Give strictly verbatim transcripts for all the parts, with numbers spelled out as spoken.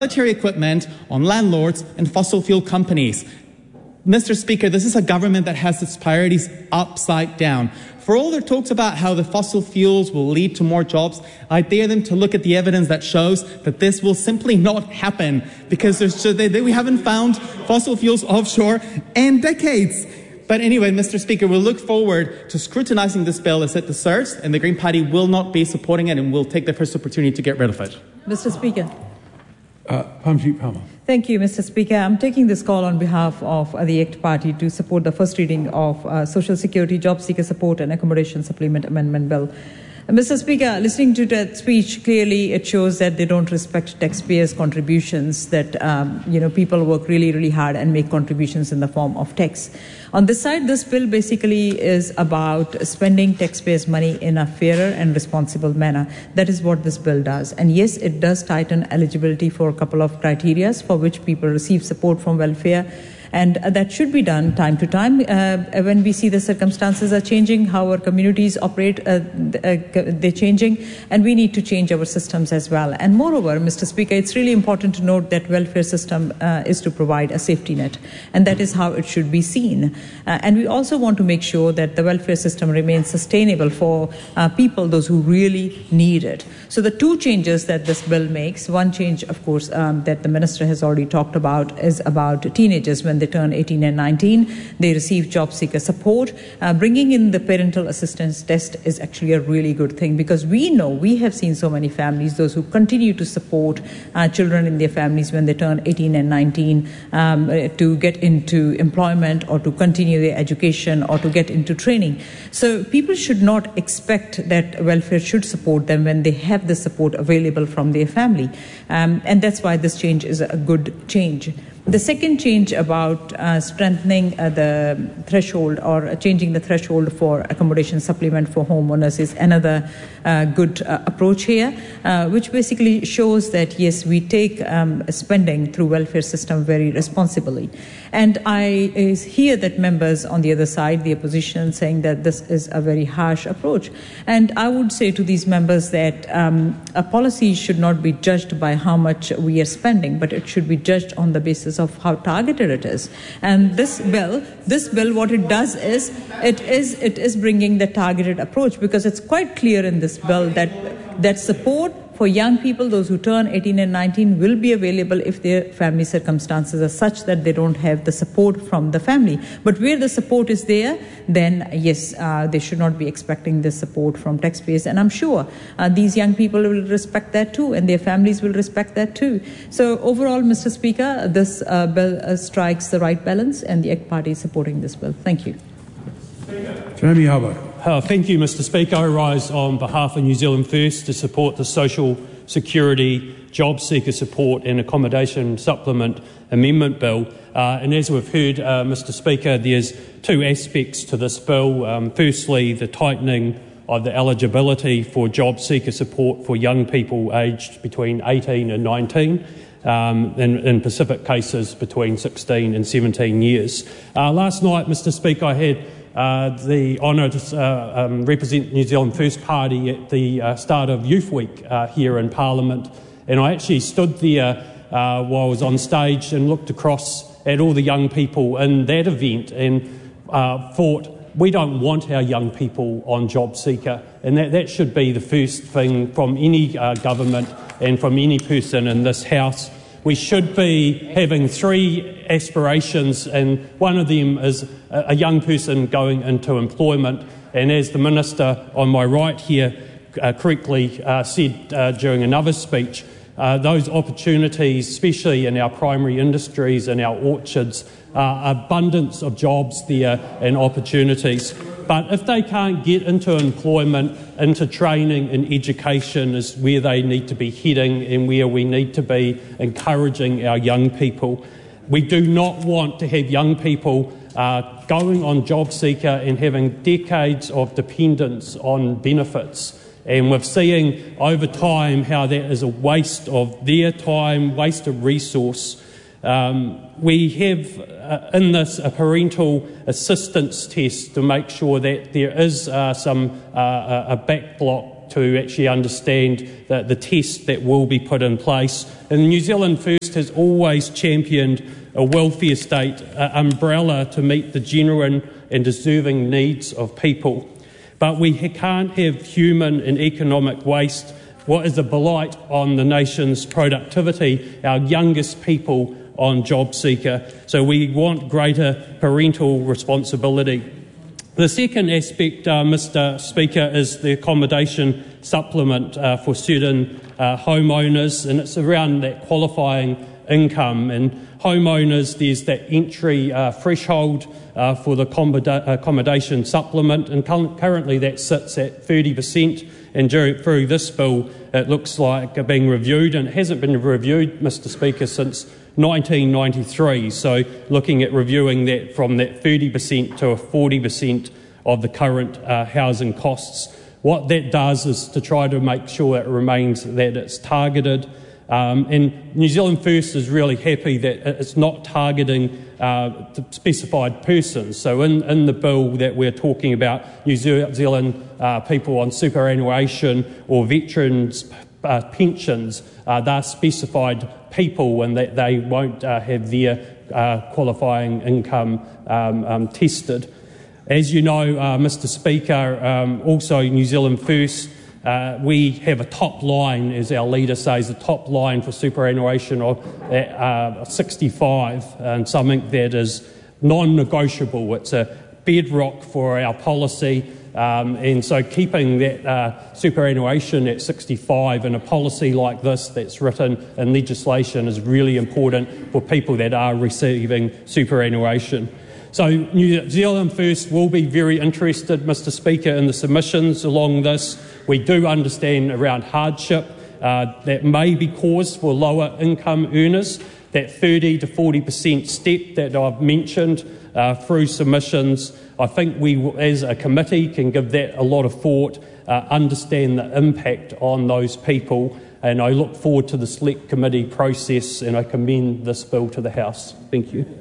military equipment on landlords and fossil fuel companies. Mister Speaker, this is a government that has its priorities upside down. For all their talks about how the fossil fuels will lead to more jobs, I dare them to look at the evidence that shows that this will simply not happen because there's, they, they, we haven't found fossil fuels offshore in decades. But anyway, Mister Speaker, we'll look forward to scrutinizing this bill as it deserves, and the Green Party will not be supporting it and will take the first opportunity to get rid of it. Mister Speaker. Uh, Pamjit Palmer. Thank you, Mister Speaker. I'm taking this call on behalf of uh, the A C T Party to support the first reading of uh, Social Security Job Seeker Support and Accommodation Supplement Amendment Bill. Uh, Mister Speaker, listening to that speech, clearly it shows that they don't respect taxpayers' contributions, that um, you know people work really, really hard and make contributions in the form of tax. On this side, this bill basically is about spending taxpayers' money in a fairer and responsible manner. That is what this bill does. And yes, it does tighten eligibility for a couple of criteria for which people receive support from welfare. And uh, that should be done time to time uh, when we see the circumstances are changing, how our communities operate, uh, uh, they're changing, and we need to change our systems as well. And moreover, Mister Speaker, it's really important to note that welfare system uh, is to provide a safety net, and that is how it should be seen. Uh, and we also want to make sure that the welfare system remains sustainable for uh, people, those who really need it. So the two changes that this bill makes, one change, of course, um, that the Minister has already talked about is about teenagers. When they turn eighteen and nineteen, they receive job seeker support. Uh, bringing in the parental assistance test is actually a really good thing, because we know, we have seen so many families, those who continue to support uh, children in their families when they turn eighteen and nineteen um, to get into employment or to continue their education or to get into training. So people should not expect that welfare should support them when they have the support available from their family. Um, and that's why this change is a good change. The second change about uh, strengthening uh, the threshold or uh, changing the threshold for accommodation supplement for homeowners is another uh, good uh, approach here, uh, which basically shows that, yes, we take um, spending through welfare system very responsibly. And I is hear that members on the other side, the opposition, saying that this is a very harsh approach. And I would say to these members that um, a policy should not be judged by how much we are spending, but it should be judged on the basis of how targeted it is. And this bill, this bill, what it does is, it is it is bringing the targeted approach, because it's quite clear in this bill that that support for young people, those who turn eighteen and nineteen, will be available if their family circumstances are such that they don't have the support from the family. But where the support is there, then yes, uh, they should not be expecting this support from taxpayers. And I'm sure uh, these young people will respect that too, and their families will respect that too. So overall, Mister Speaker, this uh, bill uh, strikes the right balance, and the A C T Party is supporting this bill. Thank you. Jeremy Hubbard. Uh, thank you, Mister Speaker. I rise on behalf of New Zealand First to support the Social Security Job Seeker Support and Accommodation Supplement Amendment Bill. Uh, and as we've heard, uh, Mister Speaker, there's two aspects to this bill. Um, firstly, the tightening of the eligibility for job seeker support for young people aged between eighteen and nineteen. Um, in, in Pacific cases between sixteen and seventeen years. Uh, last night, Mister Speaker, I had uh, the honour to uh, um, represent New Zealand First Party at the uh, start of Youth Week uh, here in Parliament, and I actually stood there uh, while I was on stage and looked across at all the young people in that event and uh, thought, we don't want our young people on job seeker, and that, that should be the first thing from any uh, government and from any person in this House. We should be having three aspirations, and one of them is a, a young person going into employment. And as the Minister on my right here uh, correctly uh, said uh, during another speech, uh, those opportunities, especially in our primary industries and our orchards, uh, abundance of jobs there and opportunities. But if they can't get into employment, into training and education is where they need to be heading and where we need to be encouraging our young people. We do not want to have young people uh, going on job seeker and having decades of dependence on benefits. And we're seeing over time how that is a waste of their time, waste of resource. Um, we have uh, in this a parental assistance test to make sure that there is uh, some uh, a backlog to actually understand the, the test that will be put in place. And New Zealand First has always championed a welfare state uh, umbrella to meet the genuine and deserving needs of people. But we ha- can't have human and economic waste. What is a blight on the nation's productivity, our youngest people on JobSeeker. So we want greater parental responsibility. The second aspect, uh, Mr Speaker, is the accommodation supplement uh, for certain uh, homeowners, and it's around that qualifying income. And homeowners, there's that entry uh, threshold uh, for the accommoda- accommodation supplement, and cu- currently that sits at thirty percent. And through this bill, it looks like being reviewed, and it hasn't been reviewed, Mr Speaker, since nineteen ninety-three. So looking at reviewing that from that thirty percent to a forty percent of the current uh, housing costs. What that does is to try to make sure it remains that it's targeted. Um, and New Zealand First is really happy that it's not targeting uh, specified persons. So in, in the bill that we're talking about, New Zealand uh, people on superannuation or veterans uh, pensions, uh, they're specified people, and that they won't uh, have their uh, qualifying income um, um, tested. As you know, uh, Mr Speaker, um, also New Zealand First, Uh, we have a top line, as our leader says, a top line for superannuation of uh, sixty-five, and something that is non-negotiable. It's a bedrock for our policy, um, and so keeping that uh, superannuation at sixty-five in a policy like this that's written in legislation is really important for people that are receiving superannuation. So New Zealand First will be very interested, Mr Speaker, in the submissions along this. We do understand around hardship uh, that may be caused for lower income earners, that thirty to forty percent step that I've mentioned uh, through submissions. I think we, as a committee, can give that a lot of thought, uh, understand the impact on those people, and I look forward to the select committee process, and I commend this bill to the House. Thank you.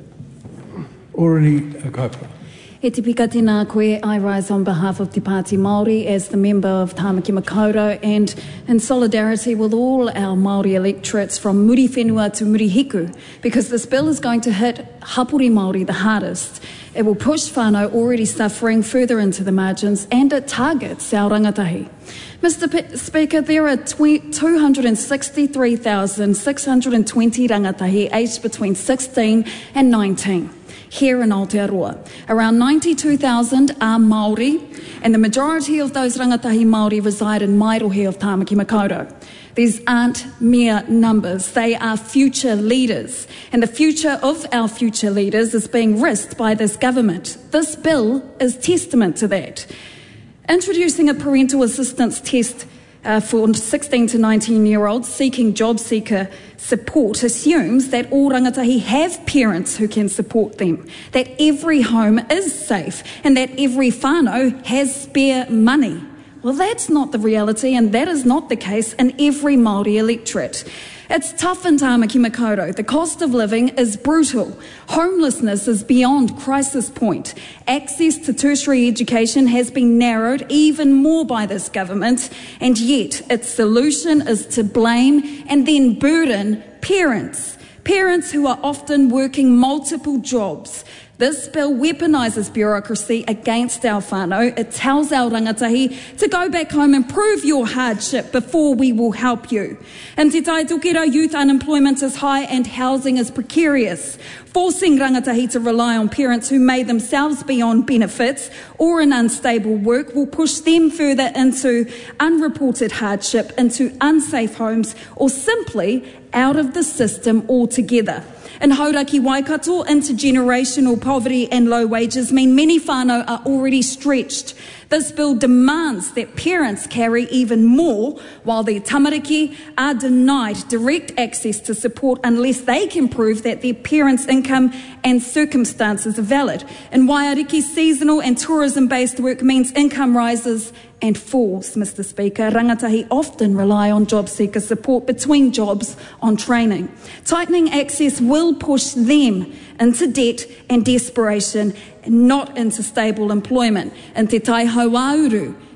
Already Kaupapa. E te pika tēnā koe, I rise on behalf of Te Pāti Māori as the member of Tāmaki Makaurau, and in solidarity with all our Māori electorates from Muri Whenua to Muri Hiku, because this bill is going to hit Hapori Māori the hardest. It will push whānau already suffering further into the margins, and it targets our rangatahi. Mr P- Speaker, there are two hundred sixty-three thousand six hundred twenty rangatahi aged between sixteen and nineteen. Here in Aotearoa. Around ninety-two thousand are Māori, and the majority of those rangatahi Māori reside in Mairohe of Tāmaki Makaurau. These aren't mere numbers, they are future leaders, and the future of our future leaders is being risked by this government. This bill is testament to that. Introducing a parental assistance test Uh, for sixteen to nineteen year olds seeking JobSeeker support assumes that all rangatahi have parents who can support them, that every home is safe, and that every whānau has spare money. Well, that's not the reality, and that is not the case in every Māori electorate. It's tough in Tāmaki Makaurau. The cost of living is brutal. Homelessness is beyond crisis point. Access to tertiary education has been narrowed even more by this government, and yet its solution is to blame and then burden parents. Parents who are often working multiple jobs. This bill weaponises bureaucracy against our whānau. It tells our rangatahi to go back home and prove your hardship before we will help you. In Te Tai Tokiro, youth unemployment is high and housing is precarious. Forcing rangatahi to rely on parents who may themselves be on benefits or in unstable work will push them further into unreported hardship, into unsafe homes, or simply out of the system altogether. In Hauraki Waikato, intergenerational poverty and low wages mean many whānau are already stretched. This bill demands that parents carry even more, while their tamariki are denied direct access to support unless they can prove that their parents' income and circumstances are valid. In Waiariki, seasonal and tourism-based work means income rises and falls, Mr Speaker. Rangatahi often rely on job seeker support between jobs on training. Tightening access will push them into debt and desperation, not into stable employment. In Te Tai Hauauru,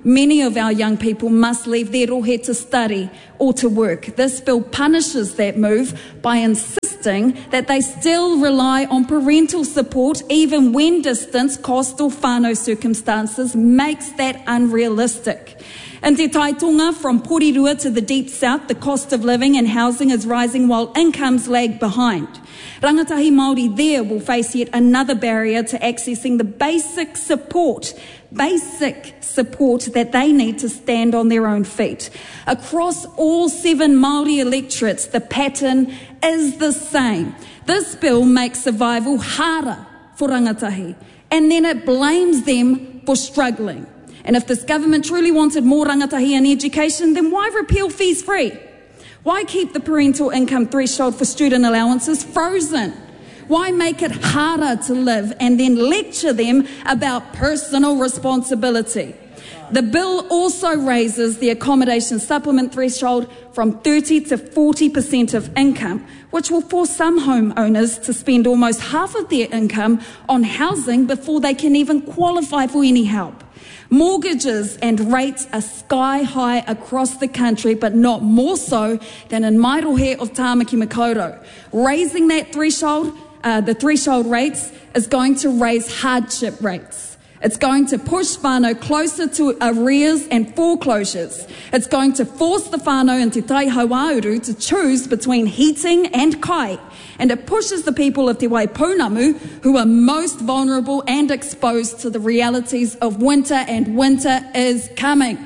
Many of our young people must leave their rohe to study or to work. This bill punishes that move by insisting that they still rely on parental support even when distance, cost or whānau circumstances makes that unrealistic. In Te Taitonga, from Porirua to the Deep South, the cost of living and housing is rising while incomes lag behind. Rangatahi Māori there will face yet another barrier to accessing the basic support, basic support that they need to stand on their own feet. Across all seven Māori electorates, the pattern is the same. This bill makes survival harder for rangatahi, and then it blames them for struggling. And if this government truly wanted more rangatahi in education, then why repeal fees free? Why keep the parental income threshold for student allowances frozen? Why make it harder to live and then lecture them about personal responsibility? The bill also raises the accommodation supplement threshold from thirty to forty percent of income, which will force some homeowners to spend almost half of their income on housing before they can even qualify for any help. Mortgages and rates are sky high across the country, but not more so than in my rohe of Tāmaki Makaurau. Raising that threshold, uh, the threshold rates, is going to raise hardship rates. It's going to push whānau closer to arrears and foreclosures. It's going to force the whānau in Te Tai Hauāuru to choose between heating and kai. And it pushes the people of Te Waipounamu, who are most vulnerable and exposed to the realities of winter, and winter is coming.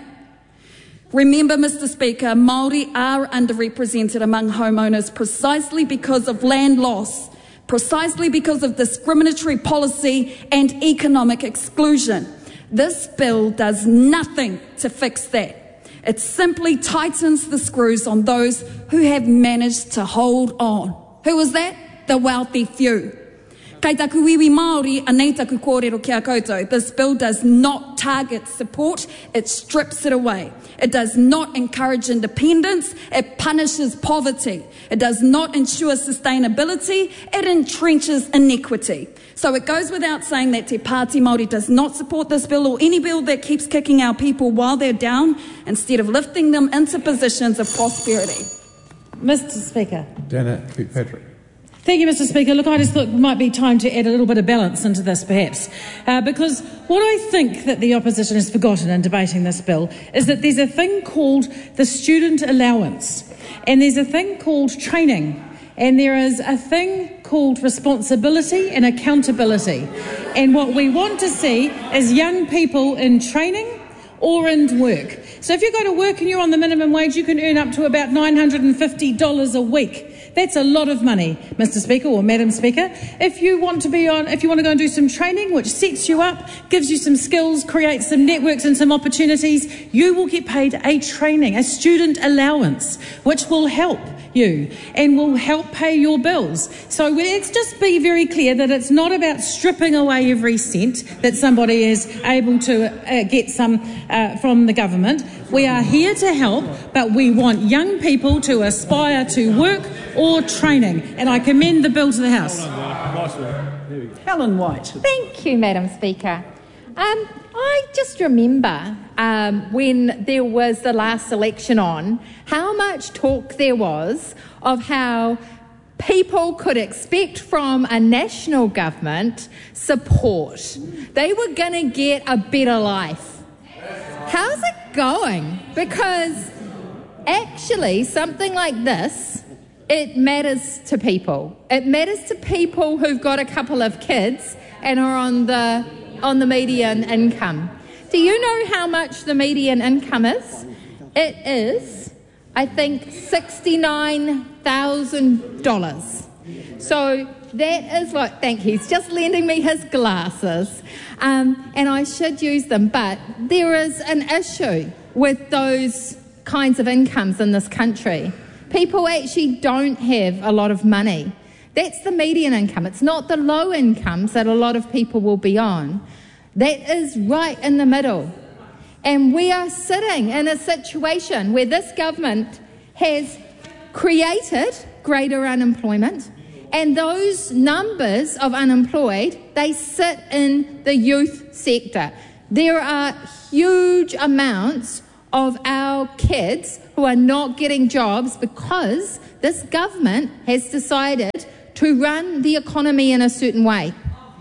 Remember, Mister Speaker, Māori are underrepresented among homeowners precisely because of land loss, precisely because of discriminatory policy and economic exclusion. This bill does nothing to fix that. It simply tightens the screws on those who have managed to hold on. Who is that? The wealthy few. Kei taku iwi Māori, anei taku kōrero kia koutou. This bill does not target support, it strips it away. It does not encourage independence, it punishes poverty. It does not ensure sustainability, it entrenches inequity. So it goes without saying that Te Pāti Māori does not support this bill or any bill that keeps kicking our people while they're down instead of lifting them into positions of prosperity. Mister Speaker. Dana Fitzpatrick. Thank you, Mister Speaker. Look, I just thought it might be time to add a little bit of balance into this, perhaps, uh, because what I think that the opposition has forgotten in debating this bill is that there's a thing called the student allowance, and there's a thing called training, and there is a thing called responsibility and accountability. And what we want to see is young people in training or in work. So if you go to work and you're on the minimum wage, you can earn up to about nine hundred fifty dollars a week. That's a lot of money, Mister Speaker or Madam Speaker. If you want to be on, if you want to go and do some training, which sets you up, gives you some skills, creates some networks and some opportunities, you will get paid a training, a student allowance, which will help you and will help pay your bills. So let's just be very clear that it's not about stripping away every cent that somebody is able to uh, get some uh, from the government. We are here to help, but we want young people to aspire to work or training. And I commend the bill to the House. Helen White. Thank you, Madam Speaker. Um, I just remember um, when there was the last election on, how much talk there was of how people could expect from a national government support. They were going to get a better life. How's it going? Because actually something like this, it matters to people. It matters to people who've got a couple of kids and are on the on the median income. Do you know how much the median income is? It is, I think, sixty-nine thousand dollars. So that is like, thank you, he's just lending me his glasses. Um, and I should use them, but there is an issue with those kinds of incomes in this country. People actually don't have a lot of money. That's the median income. It's not the low incomes that a lot of people will be on. That is right in the middle. And we are sitting in a situation where this government has created greater unemployment, and those numbers of unemployed, they sit in the youth sector. There are huge amounts of our kids who are not getting jobs because this government has decided to run the economy in a certain way.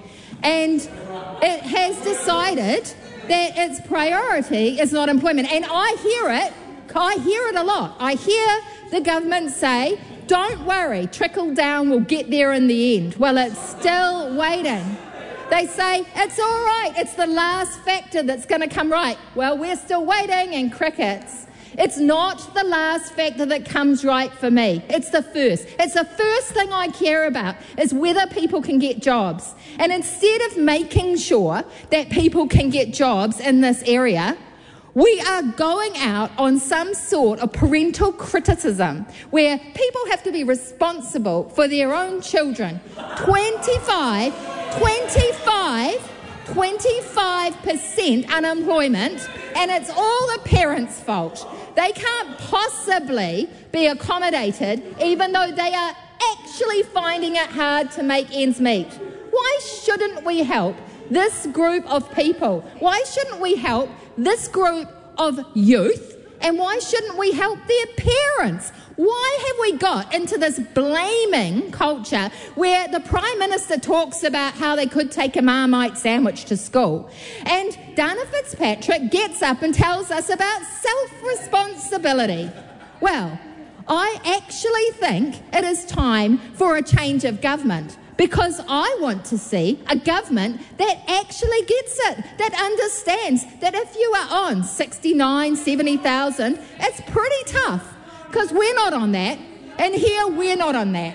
And it has decided that its priority is not employment. And I hear it, I hear it a lot. I hear the government say, don't worry, trickle down, we'll get there in the end. Well, it's still waiting. They say, it's all right, it's the last factor that's going to come right. Well, we're still waiting, and crickets. It's not the last factor that comes right for me. It's the first. It's the first thing I care about, is whether people can get jobs. And instead of making sure that people can get jobs in this area, we are going out on some sort of parental criticism where people have to be responsible for their own children. twenty-five, twenty-five, twenty-five percent unemployment, and it's all the parents' fault. They can't possibly be accommodated even though they are actually finding it hard to make ends meet. Why shouldn't we help this group of people? Why shouldn't we help this group of youth? And why shouldn't we help their parents? Why have we got into this blaming culture where the Prime Minister talks about how they could take a Marmite sandwich to school, and Dana Fitzpatrick gets up and tells us about self-responsibility? Well, I actually think it is time for a change of government, because I want to see a government that actually gets it, that understands that if you are on sixty-nine, seventy thousand, it's pretty tough, because we're not on that, and here we're not on that.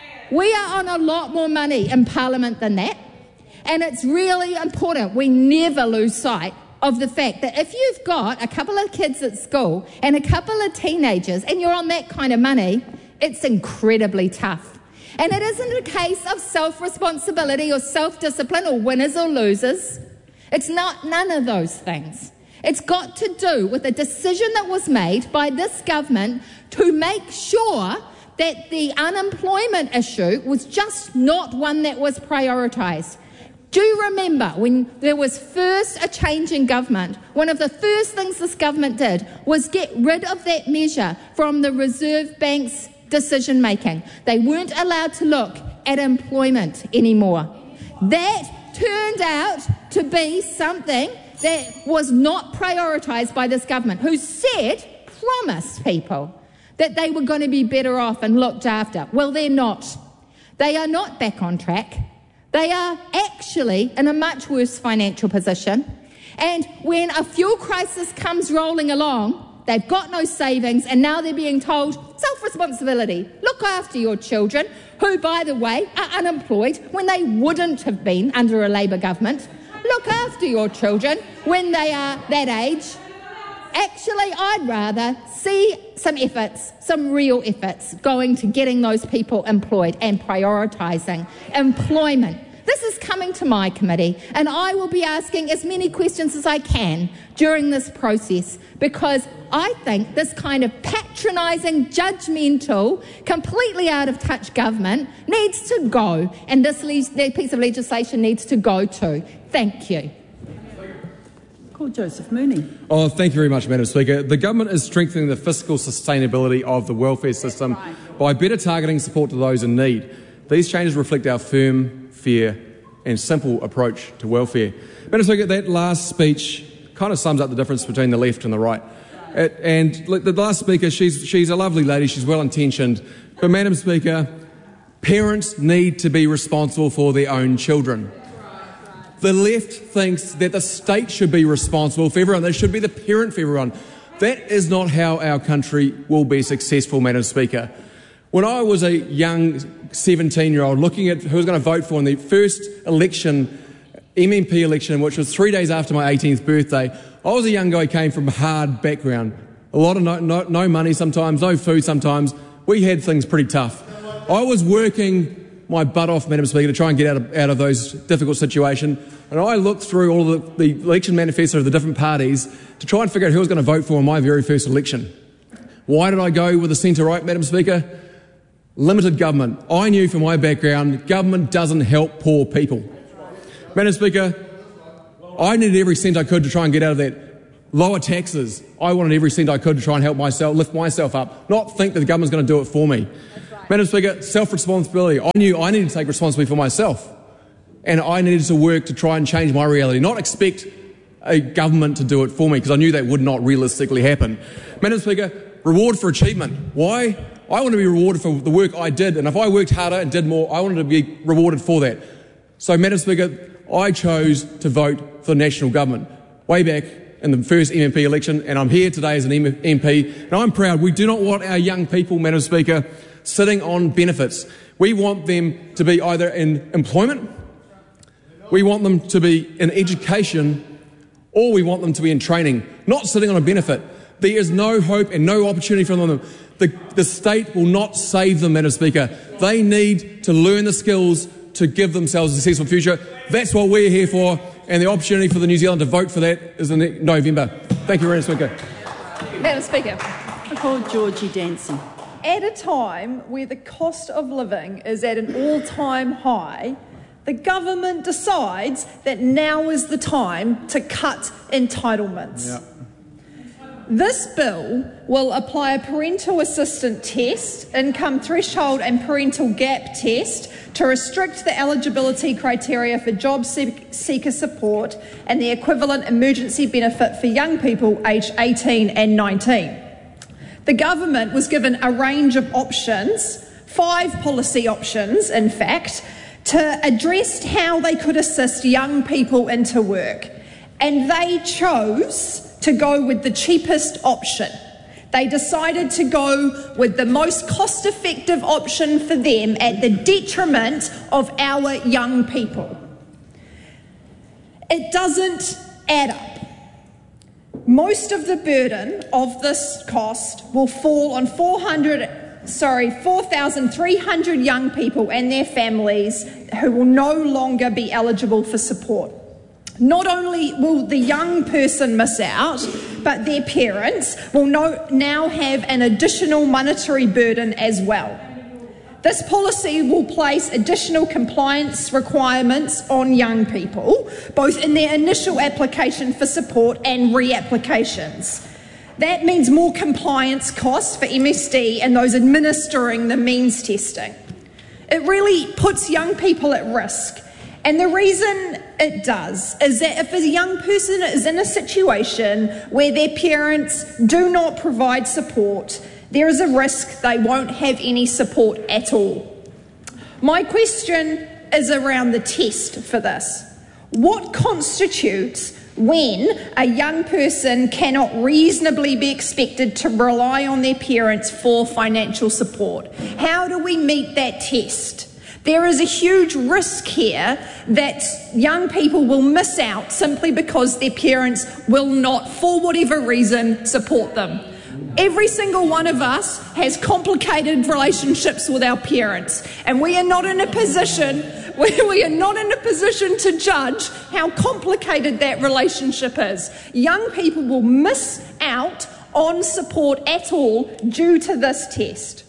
We are on a lot more money in Parliament than that, and it's really important we never lose sight of the fact that if you've got a couple of kids at school and a couple of teenagers and you're on that kind of money, it's incredibly tough. And it isn't a case of self-responsibility or self-discipline or winners or losers. It's not none of those things. It's got to do with a decision that was made by this government to make sure that the unemployment issue was just not one that was prioritised. Do you remember when there was first a change in government, one of the first things this government did was get rid of that measure from the Reserve Bank's decision making. They weren't allowed to look at employment anymore. That turned out to be something that was not prioritised by this government, who said, promised people that they were going to be better off and looked after. Well, they're not. They are not back on track. They are actually in a much worse financial position. And when a fuel crisis comes rolling along, they've got no savings, and now they're being told, self-responsibility, look after your children, who, by the way, are unemployed when they wouldn't have been under a Labour government. Look after your children when they are that age. Actually, I'd rather see some efforts, some real efforts, going to getting those people employed and prioritising employment. This is coming to my committee, and I will be asking as many questions as I can during this process, because I think this kind of patronising, judgmental, completely out of touch government needs to go, and this le- piece of legislation needs to go too. Thank you. Call Joseph Mooney. Oh, thank you very much, Madam Speaker. The government is strengthening the fiscal sustainability of the welfare system by better targeting support to those in need. These changes reflect our firm, fair and simple approach to welfare. Madam Speaker, that last speech kind of sums up the difference between the left and the right. It, and look, the last speaker, she's, she's a lovely lady, she's well-intentioned, but Madam Speaker, parents need to be responsible for their own children. The left thinks that the state should be responsible for everyone. They should be the parent for everyone. That is not how our country will be successful, Madam Speaker. When I was a young seventeen-year-old looking at who was going to vote for in the first election, M M P election, which was three days after my eighteenth birthday, I was a young guy who came from a hard background. A lot of no, no, no money sometimes, no food sometimes. We had things pretty tough. I was working my butt off, Madam Speaker, to try and get out of, out of those difficult situations. And I looked through all of the, the election manifesto of the different parties to try and figure out who I was going to vote for in my very first election. Why did I go with the centre-right, Madam Speaker? Limited government. I knew from my background, government doesn't help poor people. Madam Speaker, I needed every cent I could to try and get out of that. Lower taxes. I wanted every cent I could to try and help myself, lift myself up, not think that the government's going to do it for me. Right. Madam Speaker, self-responsibility. I knew I needed to take responsibility for myself, and I needed to work to try and change my reality, not expect a government to do it for me, because I knew that would not realistically happen. Madam Speaker, reward for achievement. Why? I want to be rewarded for the work I did, and if I worked harder and did more, I wanted to be rewarded for that. So, Madam Speaker, I chose to vote for the national government way back in the first M M P election, and I'm here today as an M P, and I'm proud. We do not want our young people, Madam Speaker, sitting on benefits. We want them to be either in employment, we want them to be in education, or we want them to be in training, not sitting on a benefit. There is no hope and no opportunity for them. The, the state will not save them, Madam Speaker. They need to learn the skills to give themselves a successful future. That's what we're here for, and the opportunity for the New Zealand to vote for that is in November. Thank you, Madam Speaker. Madam Speaker. I call Georgie Dancy. At a time where the cost of living is at an all-time high, the government decides that now is the time to cut entitlements. Yeah. This bill will apply a parental assistant test, income threshold and parental gap test to restrict the eligibility criteria for job seeker support and the equivalent emergency benefit for young people aged eighteen and nineteen. The government was given a range of options, five policy options in fact, to address how they could assist young people into work, and they chose to go with the cheapest option. They decided to go with the most cost-effective option for them at the detriment of our young people. It doesn't add up. Most of the burden of this cost will fall on four hundred, sorry, four thousand three hundred young people and their families who will no longer be eligible for support. Not only will the young person miss out, but their parents will no, now have an additional monetary burden as well. This policy will place additional compliance requirements on young people, both in their initial application for support and reapplications. That means more compliance costs for M S D and those administering the means testing. It really puts young people at risk. And the reason it does is that if a young person is in a situation where their parents do not provide support, there is a risk they won't have any support at all. My question is around the test for this. What constitutes when a young person cannot reasonably be expected to rely on their parents for financial support? How do we meet that test? There is a huge risk here that young people will miss out simply because their parents will not, for whatever reason, support them. Every single one of us has complicated relationships with our parents, and we are not in a position we are not in a position to judge how complicated that relationship is. Young people will miss out on support at all due to this test.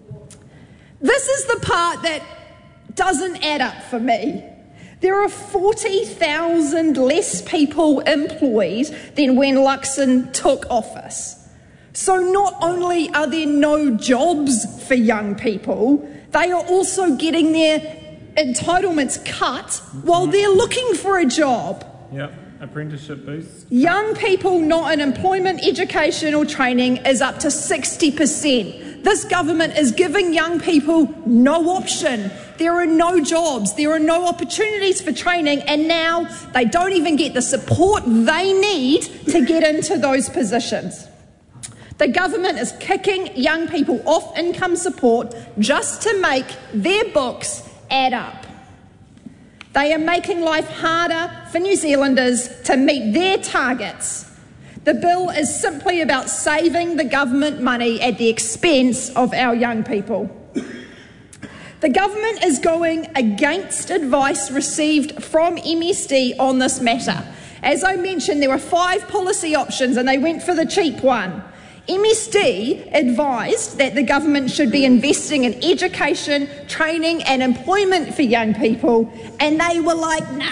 This is the part that doesn't add up for me. There are forty thousand less people employed than when Luxon took office. So not only are there no jobs for young people, they are also getting their entitlements cut while they're looking for a job. Yep, apprenticeship boosts. Young people not in employment, education or training is up to sixty percent. This government is giving young people no option. There are no jobs, there are no opportunities for training, and now they don't even get the support they need to get into those positions. The government is kicking young people off income support just to make their books add up. They are making life harder for New Zealanders to meet their targets. The bill is simply about saving the government money at the expense of our young people. The government is going against advice received from M S D on this matter. As I mentioned, there were five policy options and they went for the cheap one. M S D advised that the government should be investing in education, training and employment for young people, and they were like, nah,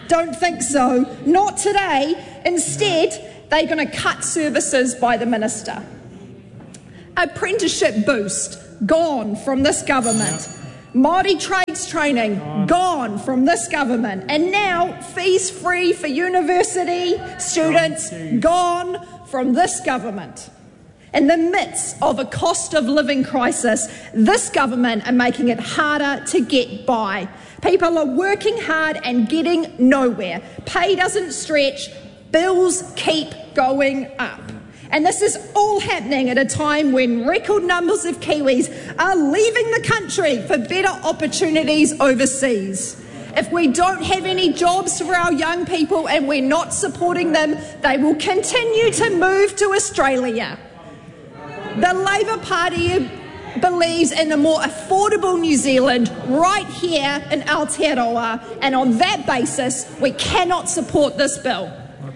don't think so. Not today. Instead, they're going to cut services by the minister. Apprenticeship boost, gone from this government. Māori trades training, gone from this government. And now, fees free for university students, gone from this government. In the midst of a cost of living crisis, this government are making it harder to get by. People are working hard and getting nowhere. Pay doesn't stretch, bills keep going up. And this is all happening at a time when record numbers of Kiwis are leaving the country for better opportunities overseas. If we don't have any jobs for our young people and we're not supporting them, they will continue to move to Australia. The Labour Party believes in a more affordable New Zealand right here in Aotearoa, and on that basis, we cannot support this bill.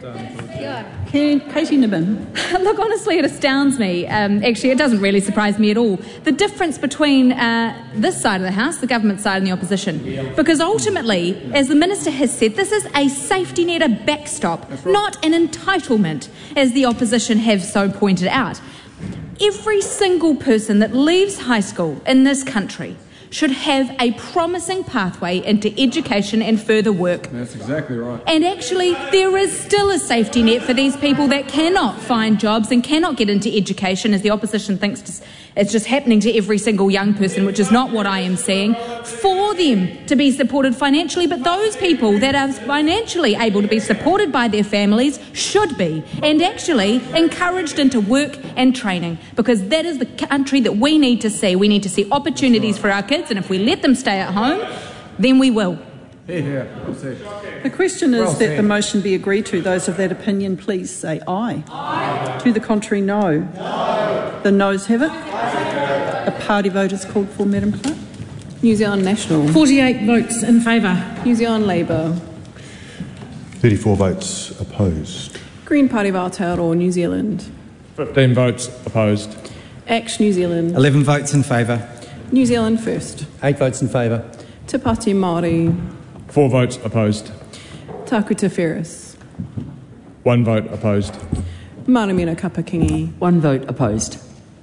Katie Nibbin. Look, honestly, it astounds me. Um, actually, it doesn't really surprise me at all. The difference between uh, this side of the House, the government side, and the opposition. Because ultimately, as the Minister has said, this is a safety net, a backstop, right. Not an entitlement, as the opposition have so pointed out. Every single person that leaves high school in this country should have a promising pathway into education and further work. That's exactly right. And actually, there is still a safety net for these people that cannot find jobs and cannot get into education, as the opposition thinks it's just happening to every single young person, which is not what I am saying, for them to be supported financially. But those people that are financially able to be supported by their families should be, and actually encouraged into work and training, because that is the country that we need to see. We need to see opportunities for our kids, and if we let them stay at home, then we will. Yeah, yeah. The question is well that the motion be agreed to. Those of that opinion, please say aye. Aye. To the contrary, no. No. The noes have it. A party vote is called for, Madam Clerk. New Zealand National. forty-eight votes in favour. New Zealand Labour. thirty-four votes opposed. Green Party of Aotearoa, New Zealand. fifteen votes opposed. Act New Zealand. eleven votes in favour. New Zealand First. eight votes in favour. Te Pāti Māori. four votes opposed. Taku Te Whereas. one vote opposed. Maramina Kapakingi. one vote opposed.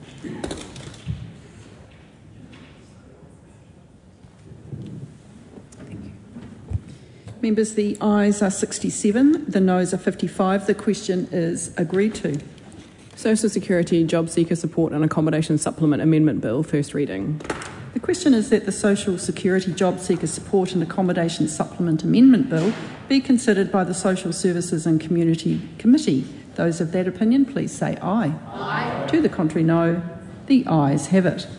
Members, the ayes are sixty-seven, the noes are fifty-five. The question is agreed to. Social Security Job Seeker Support and Accommodation Supplement Amendment Bill, first reading. The question is that the Social Security Job Seeker Support and Accommodation Supplement Amendment Bill be considered by the Social Services and Community Committee. Those of that opinion, please say aye. Aye. To the contrary, no. The ayes have it.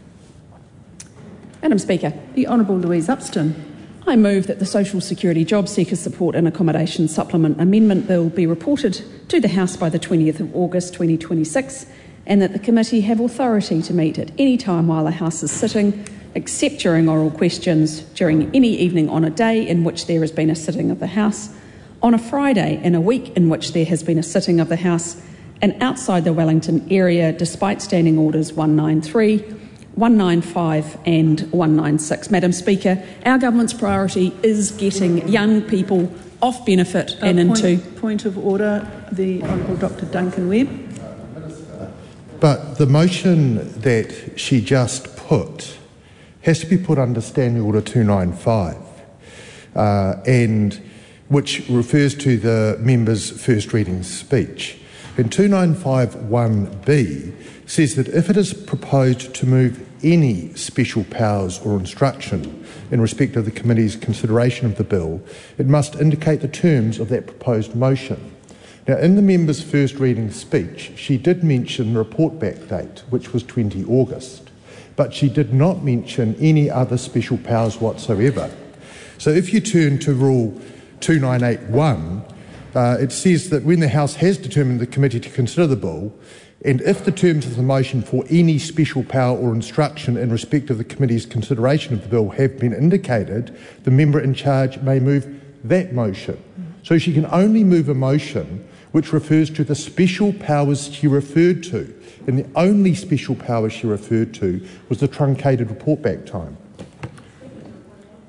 Madam Speaker, the Honourable Louise Upston. I move that the Social Security Job Seeker Support and Accommodation Supplement Amendment Bill be reported to the House by the twentieth of August twenty twenty-six, and that the committee have authority to meet at any time while the House is sitting, except during oral questions, during any evening on a day in which there has been a sitting of the House, on a Friday in a week in which there has been a sitting of the House, and outside the Wellington area despite Standing Orders one ninety-three, one ninety-five and one ninety-six. Madam Speaker, our government's priority is getting young people off benefit uh, and point, into... Point of order, the Honourable Doctor Duncan Webb. But the motion that she just put has to be put under Standing Order two ninety-five, uh, and which refers to the member's first reading speech. And two ninety-five one B says that if it is proposed to move any special powers or instruction in respect of the committee's consideration of the bill, it must indicate the terms of that proposed motion. Now, in the member's first reading speech, she did mention the report back date, which was the twentieth of August, but she did not mention any other special powers whatsoever. So if you turn to Rule two nine eight one, uh, it says that when the House has determined the committee to consider the bill, and if the terms of the motion for any special power or instruction in respect of the committee's consideration of the bill have been indicated, the member in charge may move that motion. So she can only move a motion which refers to the special powers she referred to, and the only special power she referred to was the truncated report back time.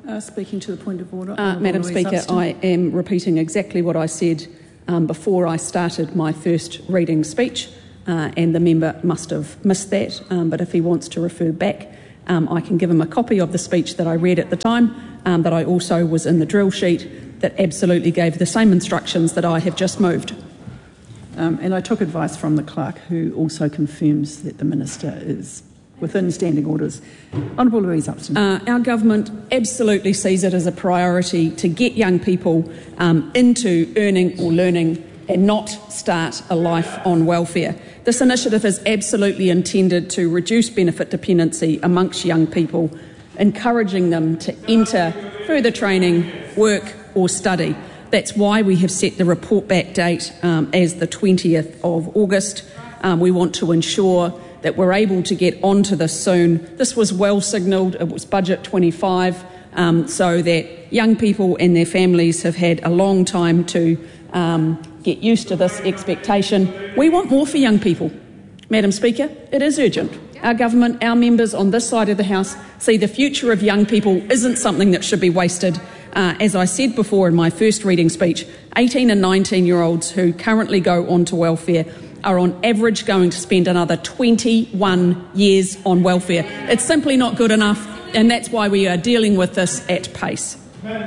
Uh, speaking to the point of order. Uh, Madam Louise Speaker, Upston. I am repeating exactly what I said um, before I started my first reading speech, uh, and the member must have missed that. Um, but if he wants to refer back, um, I can give him a copy of the speech that I read at the time, um, that I also was in the drill sheet that absolutely gave the same instructions that I have just moved. Um, and I took advice from the clerk, who also confirms that the minister is within standing orders. Honourable Louise Upston. Uh, our government absolutely sees it as a priority to get young people um, into earning or learning and not start a life on welfare. This initiative is absolutely intended to reduce benefit dependency amongst young people, encouraging them to enter further training, work or study. That's why we have set the report back date um, as the twentieth of August. Um, we want to ensure that we're able to get onto this soon. This was well signalled. It was budget twenty-five, um, so that young people and their families have had a long time to um, get used to this expectation. We want more for young people. Madam Speaker, it is urgent. Our government, our members on this side of the House see the future of young people isn't something that should be wasted. Uh, as I said before in my first reading speech, eighteen and nineteen-year-olds who currently go onto welfare are on average going to spend another twenty-one years on welfare. It's simply not good enough, and that's why we are dealing with this at pace.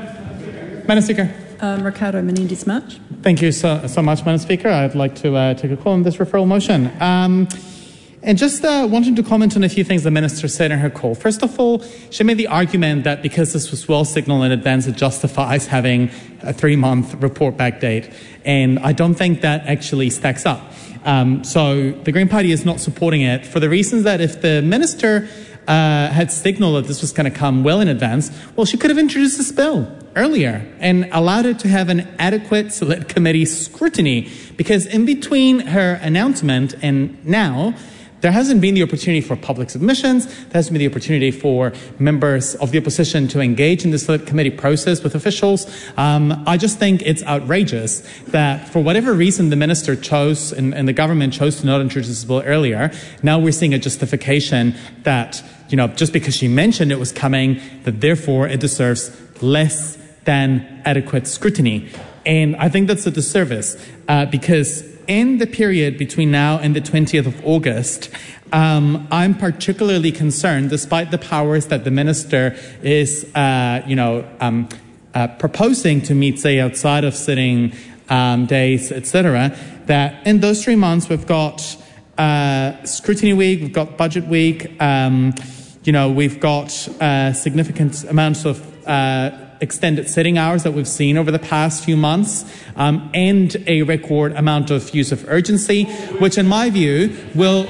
Madam Speaker. Um, Ricardo Menendez-March. Thank you so, so much, Madam Speaker. I'd like to uh, take a call on this referral motion. Um, and just uh, wanting to comment on a few things the Minister said in her call. First of all, she made the argument that because this was well signalled in advance, it justifies having a three-month report back date. And I don't think that actually stacks up. Um, so the Green Party is not supporting it for the reasons that if the Minister uh, had signalled that this was going to come well in advance, well, she could have introduced this bill earlier and allowed it to have an adequate select committee scrutiny, because in between her announcement and now, there hasn't been the opportunity for public submissions. There hasn't been the opportunity for members of the opposition to engage in the select committee process with officials. Um, I just think it's outrageous that for whatever reason the minister chose and, and the government chose to not introduce this bill earlier, now we're seeing a justification that, you know, just because she mentioned it was coming, that therefore it deserves less than adequate scrutiny. And I think that's a disservice uh, because in the period between now and the twentieth of August, um, I'm particularly concerned, despite the powers that the minister is, uh, you know, um, uh, proposing to meet, say, outside of sitting um, days, et cetera, that in those three months we've got uh, scrutiny week, we've got budget week, um, you know, we've got uh, significant amounts of uh, extended sitting hours that we've seen over the past few months, um, and a record amount of use of urgency, which in my view will...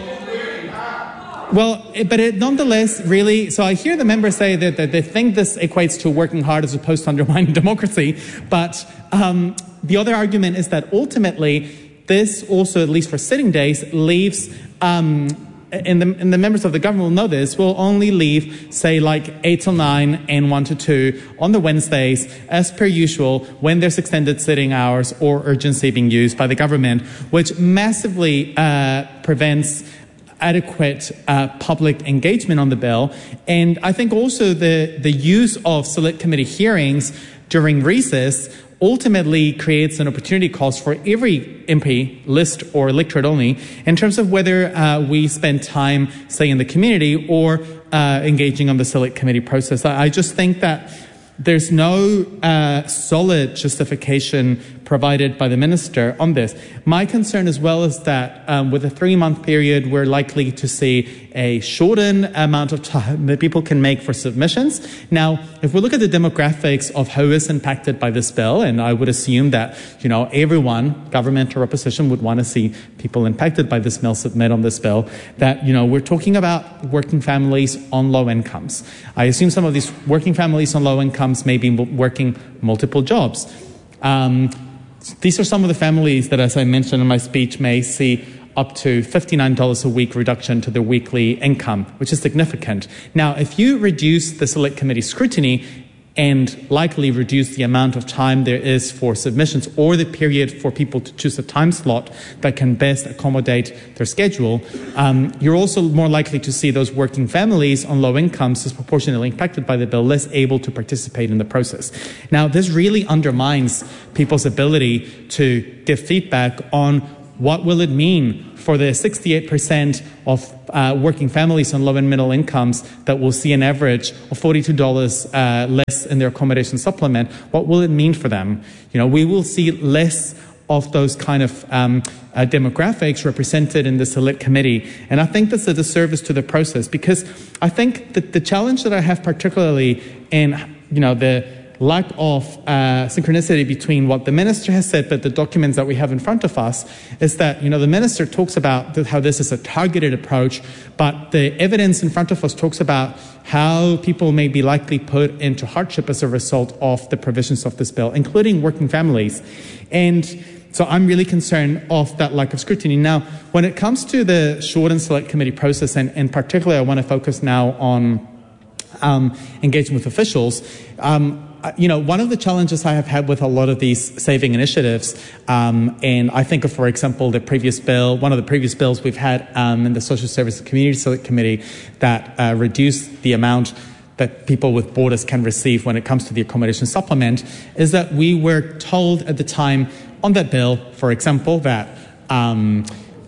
Well, but it nonetheless really... So I hear the members say that, that they think this equates to working hard as opposed to undermining democracy, but um, the other argument is that ultimately this also, at least for sitting days, leaves... Um, And the, and the members of the government will know this, will only leave, say, like eight till nine and one to two on the Wednesdays, as per usual, when there's extended sitting hours or urgency being used by the government, which massively uh, prevents adequate uh, public engagement on the bill. And I think also the, the use of select committee hearings during recess ultimately creates an opportunity cost for every M P, list or electorate only, in terms of whether uh, we spend time, say, in the community or uh, engaging on the select committee process. I, I just think that there's no uh, solid justification provided by the minister on this. My concern as well is that um, with a three-month period, we're likely to see a shortened amount of time that people can make for submissions. Now, if we look at the demographics of who is impacted by this bill, and I would assume that, you know, everyone, government or opposition, would want to see people impacted by this bill submit on this bill, that, you know, we're talking about working families on low incomes. I assume some of these working families on low incomes may be working multiple jobs. Um, These are some of the families that, as I mentioned in my speech, may see up to fifty-nine dollars a week reduction to their weekly income, which is significant. Now, if you reduce the select committee scrutiny, and likely reduce the amount of time there is for submissions or the period for people to choose a time slot that can best accommodate their schedule, um, you're also more likely to see those working families on low incomes disproportionately impacted by the bill less able to participate in the process. Now, this really undermines people's ability to give feedback on what will it mean for the sixty-eight percent of uh, working families on low and middle incomes that will see an average of forty-two dollars uh, less in their accommodation supplement. What will it mean for them? You know, we will see less of those kind of um, uh, demographics represented in the Select Committee. And I think that's a disservice to the process, because I think that the challenge that I have particularly in, you know, the lack of uh, synchronicity between what the minister has said but the documents that we have in front of us is that, you know, the minister talks about how this is a targeted approach, but the evidence in front of us talks about how people may be likely put into hardship as a result of the provisions of this bill, including working families. And so I'm really concerned of that lack of scrutiny. Now, when it comes to the short and select committee process, and in particular I want to focus now on um, engagement with officials, um, you know, one of the challenges I have had with a lot of these saving initiatives, um, and I think of, for example, the previous bill, one of the previous bills we've had um, in the Social Services Community Select Committee that uh, reduced the amount that people with borders can receive when it comes to the accommodation supplement, is that we were told at the time on that bill, for example, that um,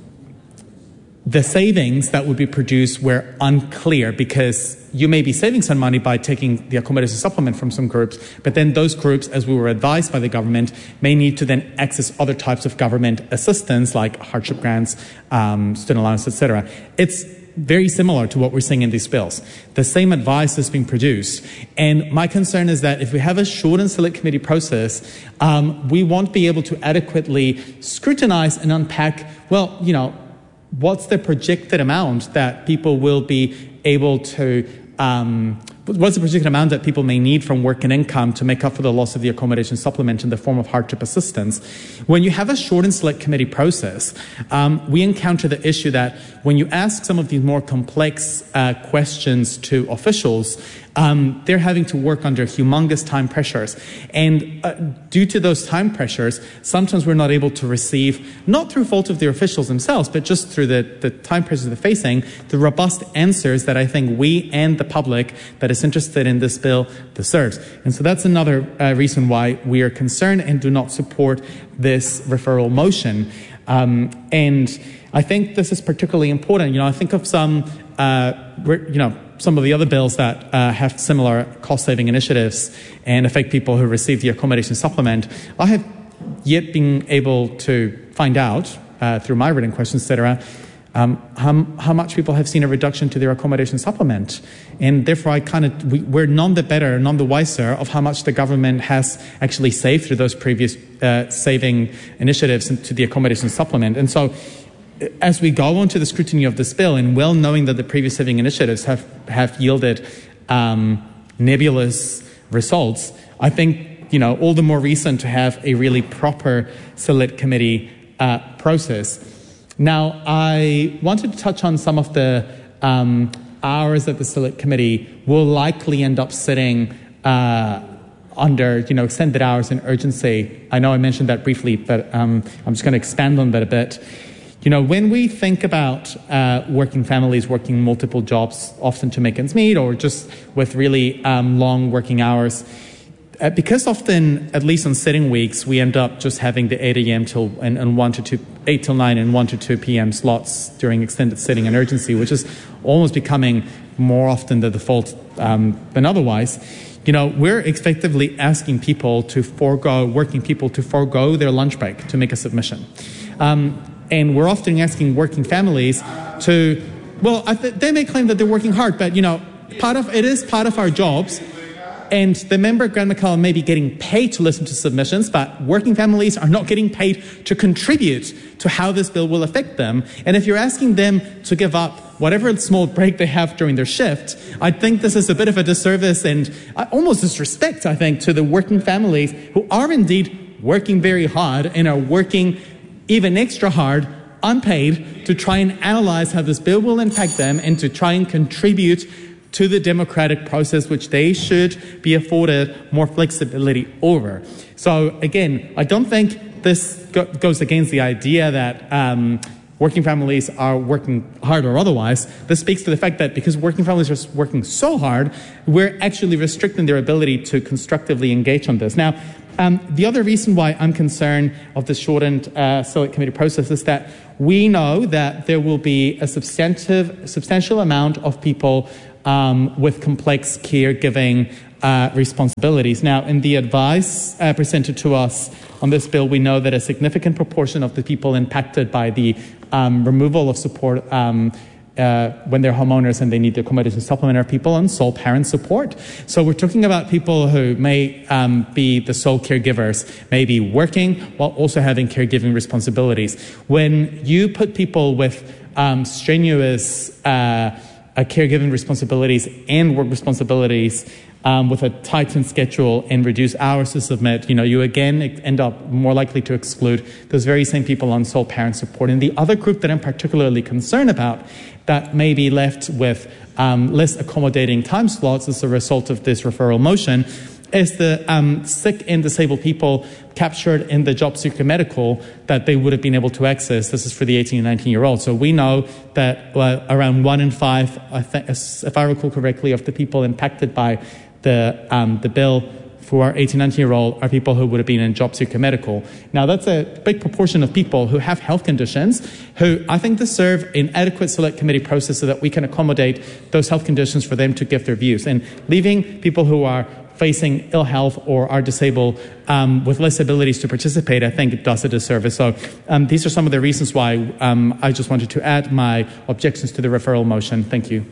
the savings that would be produced were unclear, because you may be saving some money by taking the accommodation supplement from some groups, but then those groups, as we were advised by the government, may need to then access other types of government assistance like hardship grants, um, student allowance, et cetera. It's very similar to what we're seeing in these bills. The same advice is being produced. And my concern is that if we have a short and select committee process, um, we won't be able to adequately scrutinize and unpack, well, you know, what's the projected amount that people will be able to, um, what's the projected amount that people may need from work and income to make up for the loss of the accommodation supplement in the form of hardship assistance. When you have a short and select committee process, um, we encounter the issue that when you ask some of these more complex uh, questions to officials, Um, they're having to work under humongous time pressures. And uh, due to those time pressures, sometimes we're not able to receive, not through fault of the officials themselves, but just through the, the time pressures they're facing, the robust answers that I think we and the public that is interested in this bill deserves. And so that's another uh, reason why we are concerned and do not support this referral motion. Um, and I think this is particularly important. You know, I think of some, uh, you know, some of the other bills that uh, have similar cost-saving initiatives and affect people who receive the accommodation supplement. I have yet been able to find out uh, through my written questions, et cetera, um, how, how much people have seen a reduction to their accommodation supplement. And therefore, I kind of we, we're none the better, none the wiser of how much the government has actually saved through those previous uh, saving initiatives to the accommodation supplement. And so, as we go on to the scrutiny of this bill, and well knowing that the previous saving initiatives have, have yielded um, nebulous results, I think, you know, all the more reason to have a really proper select committee uh, process. Now, I wanted to touch on some of the um, hours that the select committee will likely end up sitting uh, under, you know, extended hours and urgency. I know I mentioned that briefly, but um, I'm just going to expand on that a bit. You know, when we think about uh, working families working multiple jobs, often to make ends meet or just with really um, long working hours, uh, because often, at least on sitting weeks, we end up just having the eight a.m. till and, and one to two, eight till nine and one to two p.m. slots during extended sitting and urgency, which is almost becoming more often the default um, than otherwise. You know, we're effectively asking people to forego, working people to forego their lunch break to make a submission. Um, And we're often asking working families to, well, I th- they may claim that they're working hard, but, you know, part of it is part of our jobs. And the member, Grant McCallum, may be getting paid to listen to submissions, but working families are not getting paid to contribute to how this bill will affect them. And if you're asking them to give up whatever small break they have during their shift, I think this is a bit of a disservice and almost disrespect, I think, to the working families who are indeed working very hard and are working even extra hard, unpaid, to try and analyze how this bill will impact them and to try and contribute to the democratic process, which they should be afforded more flexibility over. So again, I don't think this go- goes against the idea that um, working families are working hard or otherwise. This speaks to the fact that because working families are working so hard, we're actually restricting their ability to constructively engage on this. Now, um, the other reason why I'm concerned of the shortened uh, select committee process is that we know that there will be a substantive, substantial amount of people um, with complex caregiving uh, responsibilities. Now, in the advice uh, presented to us on this bill, we know that a significant proportion of the people impacted by the um, removal of support um, uh, when they're homeowners and they need the accommodation supplement are people on sole parent support. So we're talking about people who may um, be the sole caregivers, may be working while also having caregiving responsibilities. When you put people with um, strenuous uh, uh, caregiving responsibilities and work responsibilities Um, with a tightened schedule and reduced hours to submit, you know, you again end up more likely to exclude those very same people on sole parent support. And the other group that I'm particularly concerned about that may be left with um, less accommodating time slots as a result of this referral motion is the um, sick and disabled people captured in the job seeker medical that they would have been able to access. This is for the eighteen and nineteen year olds. So we know that uh, around one in five, I th- if I recall correctly, of the people impacted by the um, the bill for our eighteen, nineteen year old are people who would have been in job seeker medical. Now that's a big proportion of people who have health conditions who I think deserve an adequate select committee process so that we can accommodate those health conditions for them to give their views. And leaving people who are facing ill health or are disabled um, with less abilities to participate, I think it does a disservice. So um, these are some of the reasons why um, I just wanted to add my objections to the referral motion. Thank you.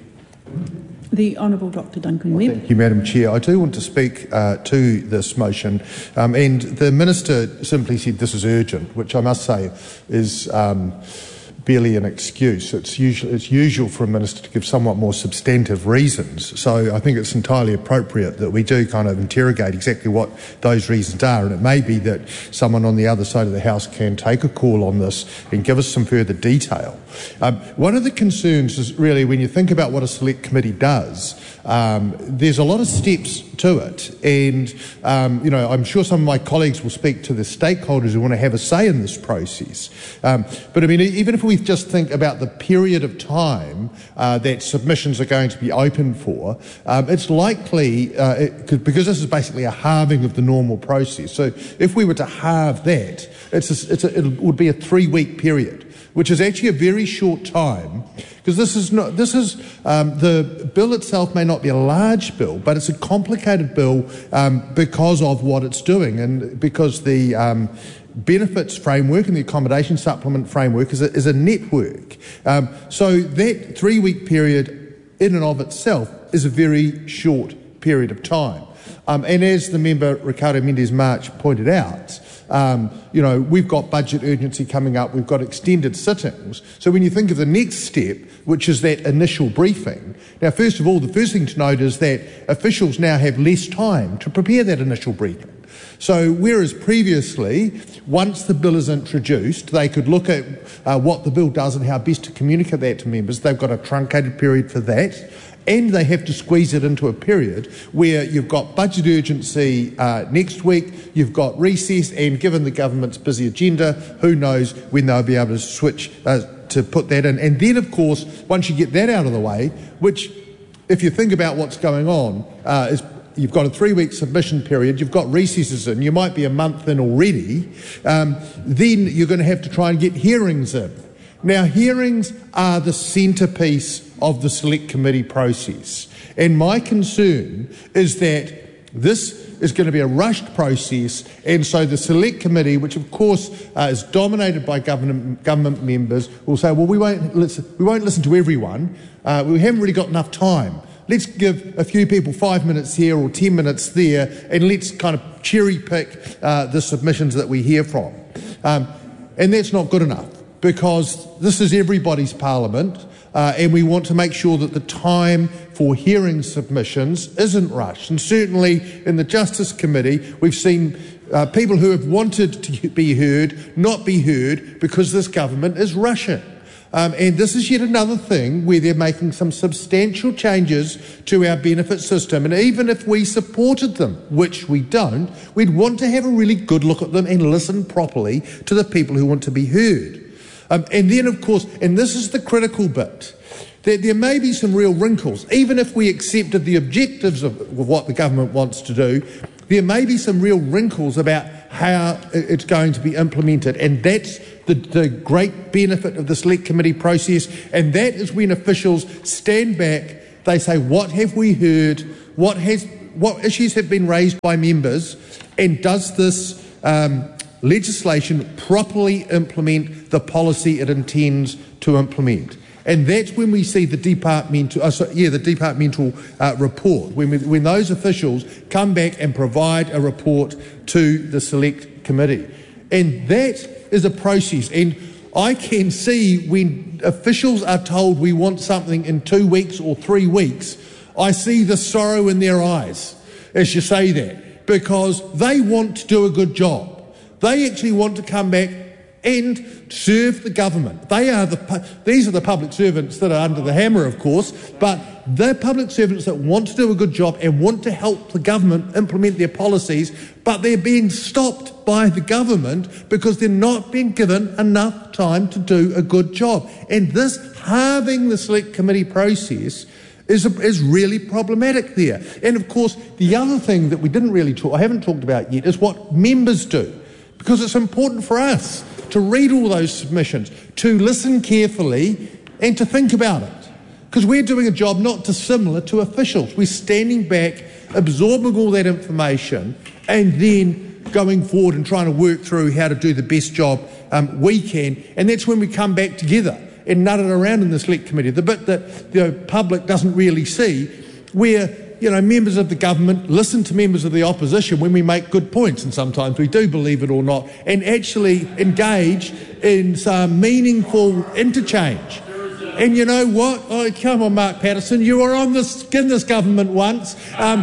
The Honourable Doctor Duncan Webb. Thank you, Madam Chair. I do want to speak uh, to this motion. Um, and the Minister simply said this is urgent, which I must say is um, barely an excuse. It's usual, it's usual for a minister to give somewhat more substantive reasons. So I think it's entirely appropriate that we do kind of interrogate exactly what those reasons are. And it may be that someone on the other side of the House can take a call on this and give us some further detail. Um, one of the concerns is really when you think about what a select committee does, um, there's a lot of steps to it. And, um, you know, I'm sure some of my colleagues will speak to the stakeholders who want to have a say in this process. Um, but, I mean, even if we just think about the period of time uh, that submissions are going to be open for, um, it's likely, uh, it, because this is basically a halving of the normal process. So if we were to halve that, it's a, it's a, it would be a three-week period, which is actually a very short time, because this is not, this is, um, the bill itself may not be a large bill, but it's a complicated bill um, because of what it's doing and because the um, benefits framework and the accommodation supplement framework is a, is a network. Um, so that three-week period in and of itself is a very short period of time. Um, and as the member Ricardo Mendes March pointed out, Um, you know, we've got budget urgency coming up, we've got extended sittings. So when you think of the next step, which is that initial briefing, now first of all, the first thing to note is that officials now have less time to prepare that initial briefing. So whereas previously, once the bill is introduced, they could look at uh, what the bill does and how best to communicate that to members, they've got a truncated period for that. And they have to squeeze it into a period where you've got budget urgency uh, next week, you've got recess, and given the government's busy agenda, who knows when they'll be able to switch uh, to put that in. And then, of course, once you get that out of the way, which, if you think about what's going on, uh, is you've got a three-week submission period, you've got recesses in, you might be a month in already, um, then you're going to have to try and get hearings in. Now, hearings are the centrepiece of the select committee process. And my concern is that this is going to be a rushed process, and so the select committee, which of course uh, is dominated by government, government members, will say, well, we won't listen, we won't listen to everyone, uh, we haven't really got enough time. Let's give a few people five minutes here or ten minutes there, and let's kind of cherry pick uh, the submissions that we hear from. Um, and that's not good enough, because this is everybody's parliament, uh, and we want to make sure that the time for hearing submissions isn't rushed. And certainly in the Justice Committee, we've seen uh, people who have wanted to be heard not be heard because this government is rushing. Um, and this is yet another thing where they're making some substantial changes to our benefit system. And even if we supported them, which we don't, we'd want to have a really good look at them and listen properly to the people who want to be heard. Um, and then, of course, and this is the critical bit, that there may be some real wrinkles. Even if we accepted the objectives of, of what the government wants to do, there may be some real wrinkles about how it's going to be implemented. And that's the, the great benefit of the Select Committee process. And that is when officials stand back, they say, what have we heard? What, has, what issues have been raised by members? And does this um, legislation properly implement the policy it intends to implement? And that's when we see the departmental, uh, sorry, yeah, the departmental uh, report, when, we, when those officials come back and provide a report to the Select Committee. And that is a process. And I can see when officials are told we want something in two weeks or three weeks, I see the sorrow in their eyes as you say that, because they want to do a good job. They actually want to come back and serve the government. They are the, these are the public servants that are under the hammer, of course, but they're public servants that want to do a good job and want to help the government implement their policies, but they're being stopped by the government because they're not being given enough time to do a good job. And this halving the Select Committee process is, a, is really problematic there. And of course, the other thing that we didn't really talk, I haven't talked about yet, is what members do, because it's important for us to read all those submissions, to listen carefully and to think about it. Because we're doing a job not dissimilar to officials. We're standing back, absorbing all that information and then going forward and trying to work through how to do the best job um, we can. And that's when we come back together and nut it around in the Select Committee. The bit that the public doesn't really see, where you know, members of the government listen to members of the opposition when we make good points, and sometimes we do, believe it or not, and actually engage in some meaningful interchange. And you know what? Oh, come on, Mark Patterson, you were on this, in this government once. Um,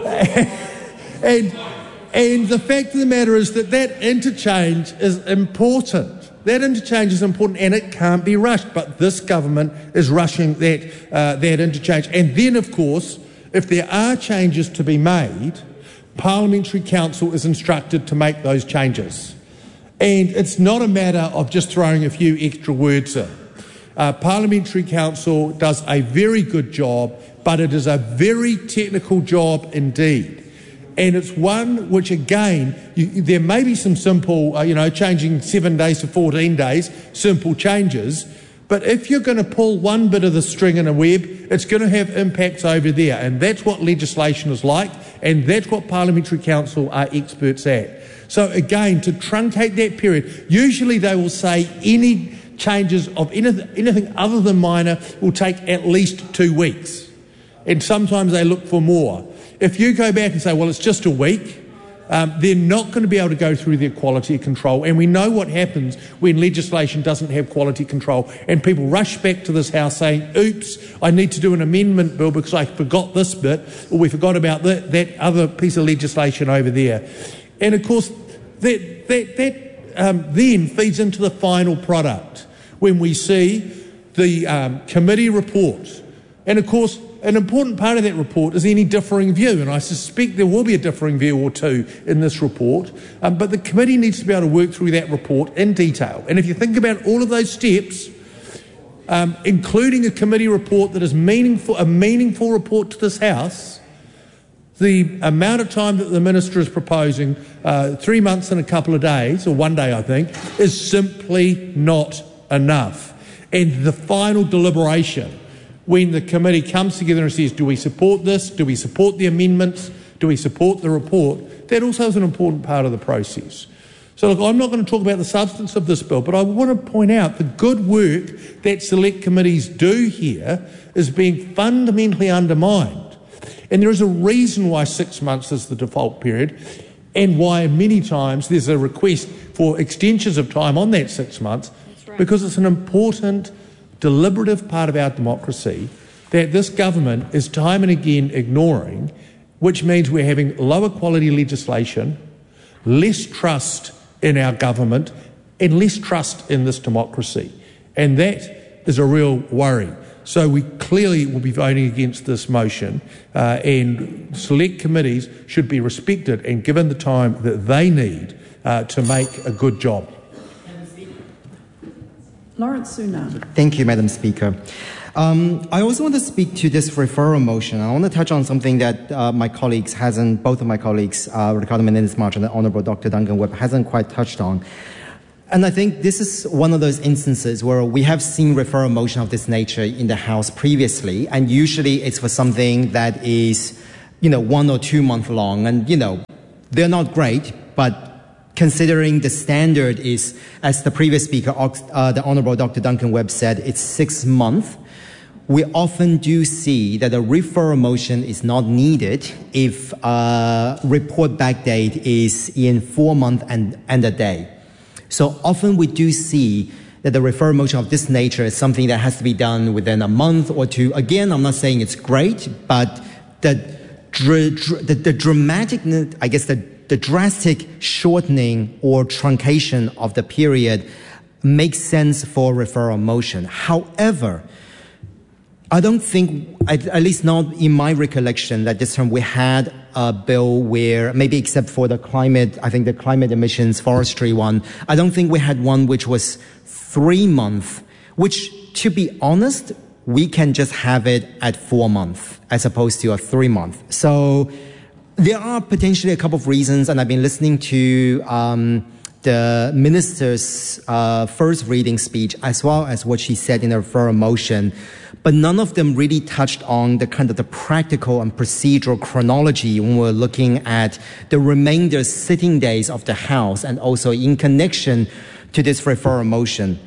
and, and the fact of the matter is that that interchange is important. That interchange is important and it can't be rushed. But this government is rushing that, uh, that interchange. And then, of course, if there are changes to be made, Parliamentary Council is instructed to make those changes. And it's not a matter of just throwing a few extra words in. Uh, Parliamentary Council does a very good job, but it is a very technical job indeed. And it's one which, again, you, there may be some simple, uh, you know, changing seven days to fourteen days, simple changes. But if you're going to pull one bit of the string in a web, it's going to have impacts over there. And that's what legislation is like, and that's what Parliamentary Council are experts at. So again, to truncate that period, usually they will say any changes of anything, anything other than minor will take at least two weeks. And sometimes they look for more. If you go back and say, well, it's just a week, Um, they're not going to be able to go through their quality control. And we know what happens when legislation doesn't have quality control and people rush back to this House saying, oops, I need to do an amendment bill because I forgot this bit, or we forgot about that, that other piece of legislation over there. And of course, that, that, that um, then feeds into the final product when we see the um, committee report. And of course, an important part of that report is any differing view, and I suspect there will be a differing view or two in this report, um, but the committee needs to be able to work through that report in detail. And if you think about all of those steps, um, including a committee report that is meaningful, a meaningful report to this House, the amount of time that the Minister is proposing, uh, three months and a couple of days, or one day I think, is simply not enough. And the final deliberation, when the committee comes together and says, do we support this, do we support the amendments, do we support the report, that also is an important part of the process. So look, I'm not going to talk about the substance of this bill, but I want to point out the good work that select committees do here is being fundamentally undermined. And there is a reason why six months is the default period, and why many times there's a request for extensions of time on that six months, right. Because it's an important deliberative part of our democracy that this government is time and again ignoring, which means we're having lower quality legislation, less trust in our government, and less trust in this democracy. And that is a real worry. So we clearly will be voting against this motion, uh, and select committees should be respected and given the time that they need uh, to make a good job. Lawrence Sunak. Thank you, Madam Speaker. Um, I also want to speak to this referral motion. I want to touch on something that uh, my colleagues hasn't, both of my colleagues, uh, Ricardo Menendez-March and the Honourable Doctor Duncan Webb, hasn't quite touched on. And I think this is one of those instances where we have seen referral motion of this nature in the House previously, and usually it's for something that is, you know, one or two months long, and, you know, they're not great, but considering the standard is, as the previous speaker, uh, the Honourable Doctor Duncan Webb said, it's six months. We often do see that a referral motion is not needed if a report back date is in four months and, and a day. So often we do see that the referral motion of this nature is something that has to be done within a month or two. Again, I'm not saying it's great, but the, dr dr the, the dramatic, I guess the, the drastic shortening or truncation of the period makes sense for referral motion. However, I don't think, at least not in my recollection, that this time we had a bill where, maybe except for the climate, I think the climate emissions forestry one, I don't think we had one which was three months, which, to be honest, we can just have it at four months as opposed to a three month. So there are potentially a couple of reasons, and I've been listening to um, the minister's uh, first reading speech as well as what she said in her referral motion, but none of them really touched on the kind of the practical and procedural chronology when we're looking at the remainder sitting days of the House and also in connection to this referral motion.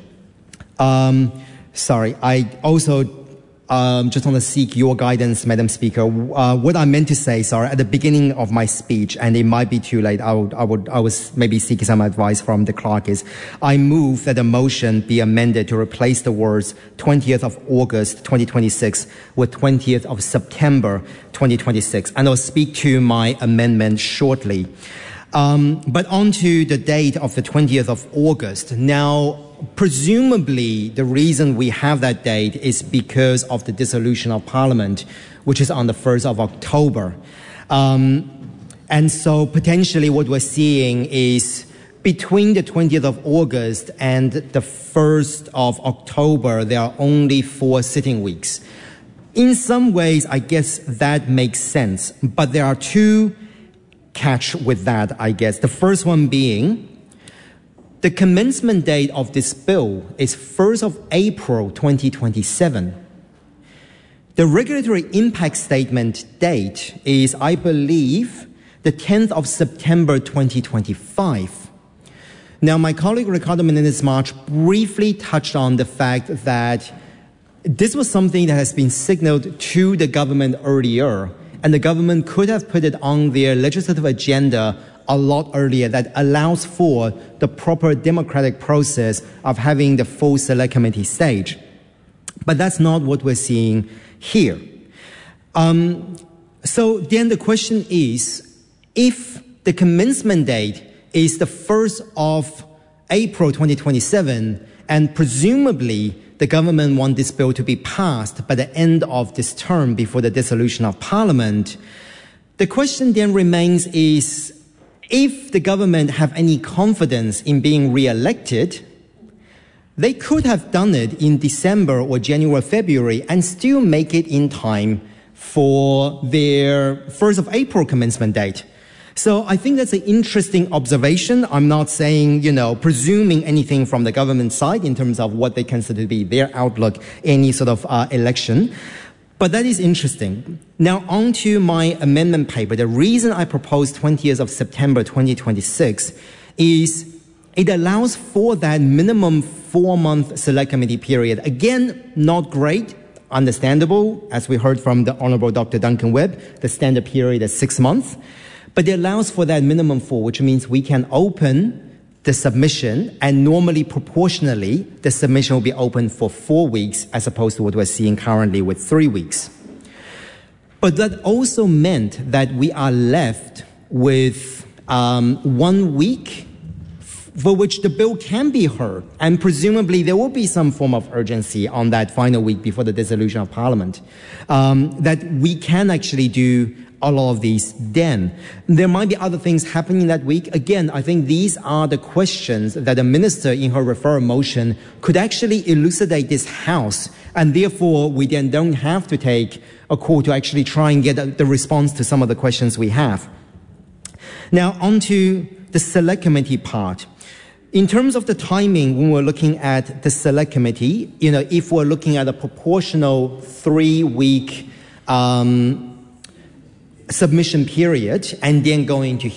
Um, sorry, I also Um, just want to seek your guidance, Madam Speaker. Uh, what I meant to say, sorry, at the beginning of my speech, and it might be too late, I would, I would, I was maybe seeking some advice from the clerk, is I move that the motion be amended to replace the words twentieth of August twenty twenty-six with twentieth of September twenty twenty-six. And I'll speak to my amendment shortly. Um, but on to the date of the twentieth of August. Now, presumably, the reason we have that date is because of the dissolution of Parliament, which is on the first of October. Um, and so potentially what we're seeing is between the twentieth of August and the first of October, there are only four sitting weeks. In some ways, I guess that makes sense. But there are two catch with that, I guess. The first one being, the commencement date of this bill is first of April twenty twenty-seven. The regulatory impact statement date is, I believe, the tenth of September twenty twenty-five. Now, my colleague Ricardo Menendez-March briefly touched on the fact that this was something that has been signaled to the government earlier, and the government could have put it on their legislative agenda a lot earlier, that allows for the proper democratic process of having the full select committee stage. But that's not what we're seeing here. Um, so then the question is, if the commencement date is the first of April twenty twenty-seven, and presumably the government wants this bill to be passed by the end of this term before the dissolution of Parliament, the question then remains is, if the government have any confidence in being re-elected, they could have done it in December or January, February and still make it in time for their first of April commencement date. So I think that's an interesting observation. I'm not saying, you know, presuming anything from the government side in terms of what they consider to be their outlook, any sort of uh, election. But that is interesting. Now, on to my amendment paper. The reason I proposed twentieth of September twenty twenty-six is it allows for that minimum four-month select committee period. Again, not great, understandable, as we heard from the Honourable Doctor Duncan Webb, the standard period is six months. But it allows for that minimum four, which means we can open the submission, and normally proportionally, the submission will be open for four weeks as opposed to what we're seeing currently with three weeks. But that also meant that we are left with um, one week for which the bill can be heard, and presumably there will be some form of urgency on that final week before the dissolution of Parliament, um, that we can actually do a lot of these then. There might be other things happening that week. Again, I think these are the questions that the Minister in her referral motion could actually elucidate this House, and therefore we then don't have to take a call to actually try and get the response to some of the questions we have. Now, on to the Select Committee part. In terms of the timing, when we're looking at the Select Committee, you know, if we're looking at a proportional three-week um, submission period and then going to